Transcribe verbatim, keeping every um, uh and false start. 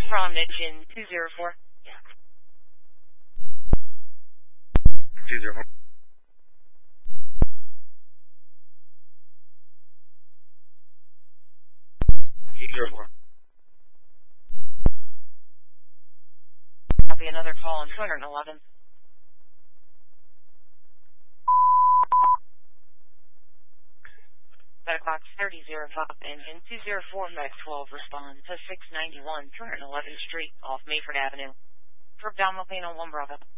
From engine two zero four. two zero four. two zero four. Copy another call on two eleven. Bedbox thirty oh five, engine two zero four, Max twelve, respond to six ninety-one, two eleventh Street, off Mayford Avenue. For Abdominal pain on one Bravo.